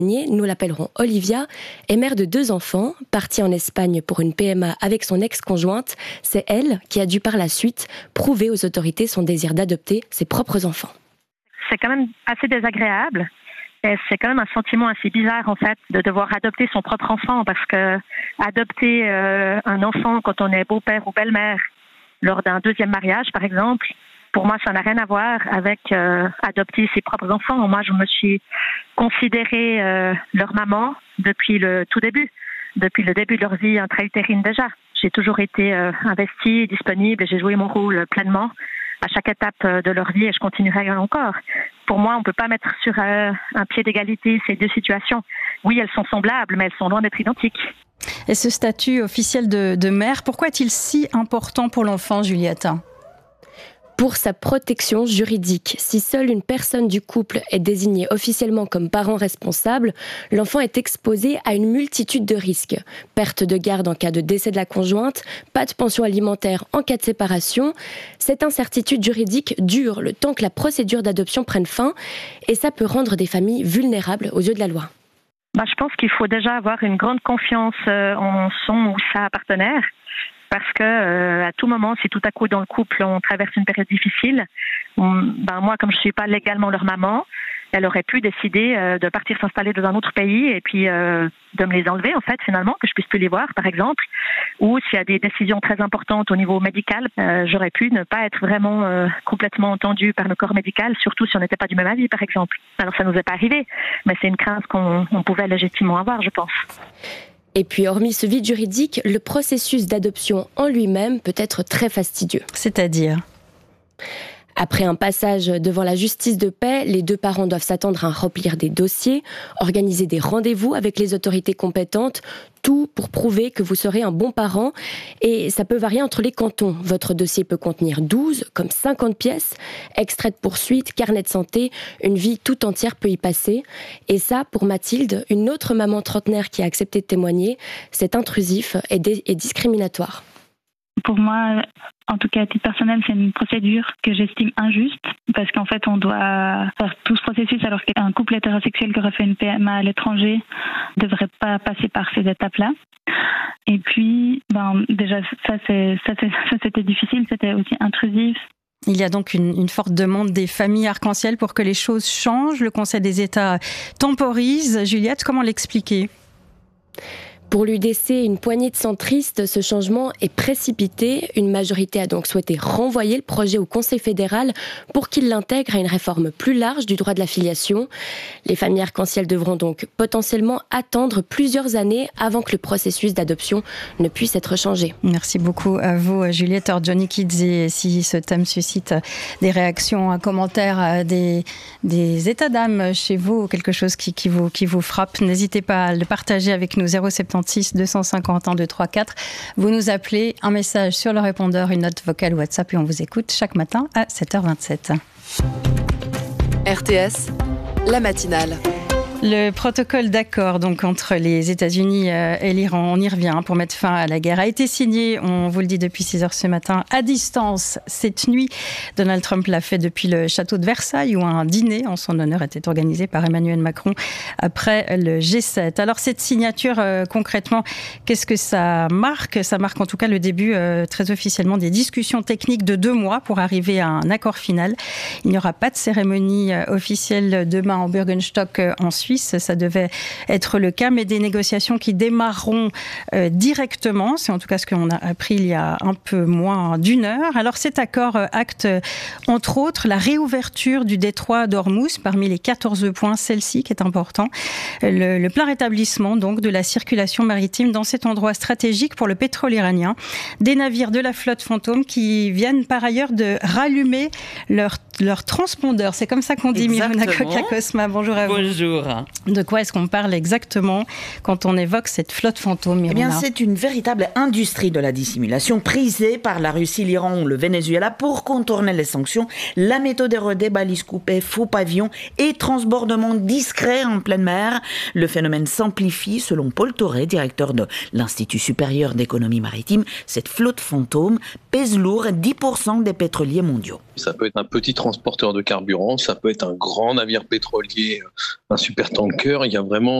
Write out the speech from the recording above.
Nous l'appellerons Olivia, est mère de 2 enfants, partie en Espagne pour une PMA avec son ex-conjointe. C'est elle qui a dû par la suite prouver aux autorités son désir d'adopter ses propres enfants. C'est quand même assez désagréable. Et c'est quand même un sentiment assez bizarre en fait de devoir adopter son propre enfant, parce que adopter un enfant quand on est beau-père ou belle-mère lors d'un 2e mariage par exemple, pour moi ça n'a rien à voir avec adopter ses propres enfants. Moi je me suis considérée leur maman depuis le tout début, depuis le début de leur vie intra-utérine déjà. J'ai toujours été investie, disponible, et j'ai joué mon rôle pleinement à chaque étape de leur vie, et je continuerai encore. Pour moi, on ne peut pas mettre sur un pied d'égalité ces 2 situations. Oui, elles sont semblables, mais elles sont loin d'être identiques. Et ce statut officiel de mère, pourquoi est-il si important pour l'enfant, Juliette ? Pour sa protection juridique. Si seule une personne du couple est désignée officiellement comme parent responsable, l'enfant est exposé à une multitude de risques. Perte de garde en cas de décès de la conjointe, pas de pension alimentaire en cas de séparation. Cette incertitude juridique dure le temps que la procédure d'adoption prenne fin, et ça peut rendre des familles vulnérables aux yeux de la loi. Je pense qu'il faut déjà avoir une grande confiance en son ou sa partenaire. Parce que à tout moment, si tout à coup dans le couple on traverse une période difficile, moi comme je suis pas légalement leur maman, elle aurait pu décider de partir s'installer dans un autre pays et puis de me les enlever en fait finalement, que je puisse plus les voir par exemple. Ou s'il y a des décisions très importantes au niveau médical, j'aurais pu ne pas être vraiment complètement entendue par le corps médical, surtout si on n'était pas du même avis par exemple. Alors ça nous est pas arrivé, mais c'est une crainte qu'on pouvait légitimement avoir, je pense. Et puis, hormis ce vide juridique, le processus d'adoption en lui-même peut être très fastidieux. C'est-à-dire ? Après un passage devant la justice de paix, les 2 parents doivent s'attendre à remplir des dossiers, organiser des rendez-vous avec les autorités compétentes, tout pour prouver que vous serez un bon parent. Et ça peut varier entre les cantons. Votre dossier peut contenir 12, comme 50 pièces, extrait de poursuite, carnet de santé, une vie tout entière peut y passer. Et ça, pour Mathilde, une autre maman trentenaire qui a accepté de témoigner, c'est intrusif et discriminatoire. Pour moi, en tout cas à titre personnel, c'est une procédure que j'estime injuste, parce qu'en fait on doit faire tout ce processus alors qu'un couple hétérosexuel qui aurait fait une PMA à l'étranger ne devrait pas passer par ces étapes-là. Et puis, déjà ça c'était difficile, c'était aussi intrusif. Il y a donc une forte demande des familles arc-en-ciel pour que les choses changent. Le Conseil des États temporise. Juliette, comment l'expliquer ? Pour l'UDC, une poignée de centristes, ce changement est précipité. Une majorité a donc souhaité renvoyer le projet au Conseil fédéral pour qu'il l'intègre à une réforme plus large du droit de la filiation. Les familles arc-en-ciel devront donc potentiellement attendre plusieurs années avant que le processus d'adoption ne puisse être changé. Merci beaucoup à vous, Juliette Orjonikidze. Et si ce thème suscite des réactions, un commentaire, des états d'âme chez vous, quelque chose qui vous frappe, n'hésitez pas à le partager avec nous. 076 250 234. Vous nous appelez, un message sur le répondeur, une note vocale WhatsApp, et on vous écoute chaque matin à 7h27. RTS, la matinale. Le protocole d'accord donc entre les États-Unis et l'Iran, on y revient pour mettre fin à la guerre, a été signé, on vous le dit depuis 6h ce matin, à distance cette nuit. Donald Trump l'a fait depuis le château de Versailles où un dîner en son honneur était organisé par Emmanuel Macron après le G7. Alors cette signature, concrètement, qu'est-ce que ça marque ? Ça marque en tout cas le début très officiellement des discussions techniques de 2 mois pour arriver à un accord final. Il n'y aura pas de cérémonie officielle demain en Bürgenstock en Suisse. Ça devait être le cas, mais des négociations qui démarreront directement. C'est en tout cas ce qu'on a appris il y a un peu moins d'1 heure. Alors cet accord acte entre autres la réouverture du détroit d'Ormuz parmi les 14 points, celle-ci qui est important. Le plein rétablissement donc de la circulation maritime dans cet endroit stratégique pour le pétrole iranien. Des navires de la flotte fantôme qui viennent par ailleurs de rallumer leur transpondeur. C'est comme ça qu'on dit, Miruna Koka-Cosma. Bonjour à vous. Bonjour. De quoi est-ce qu'on parle exactement quand on évoque cette flotte fantôme, Miruna ? Eh bien, c'est une véritable industrie de la dissimulation prisée par la Russie, l'Iran ou le Venezuela pour contourner les sanctions. La méthode est des balises coupées, faux pavillons et transbordement discret en pleine mer. Le phénomène s'amplifie selon Paul Toré, directeur de l'Institut supérieur d'économie maritime. Cette flotte fantôme pèse lourd 10% des pétroliers mondiaux. Ça peut être un petit transporteur de carburant, ça peut être un grand navire pétrolier, un supertanker. Il y a vraiment